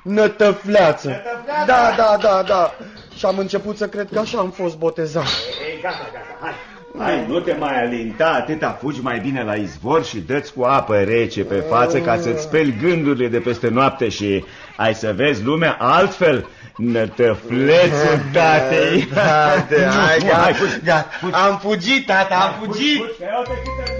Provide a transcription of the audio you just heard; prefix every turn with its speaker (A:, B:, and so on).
A: Nătăfleață. Da. Și am început să cred că așa am fost botezat.
B: Ei, gata, hai, nu te mai alinta, atâta, fugi mai bine la izvor și dă-ți cu apă rece pe față ca să-ți speli gândurile de peste noapte și ai să vezi lumea altfel. Nătăflețul tatei.
A: Hai, gata. Am fugit, tata, am fugit.